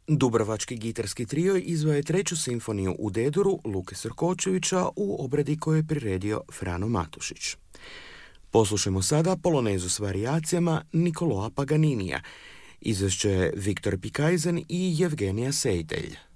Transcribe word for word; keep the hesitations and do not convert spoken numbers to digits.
Dubrovački gitarski trio izveo je treću simfoniju u D-duru Luke Srkočevića u obradi koju je priredio Frano Matušić. Poslušajmo sada polonezu s varijacijama Niccolò Paganiniija. Izvešće Viktor Pikajzen i Evgenija Sejdelj.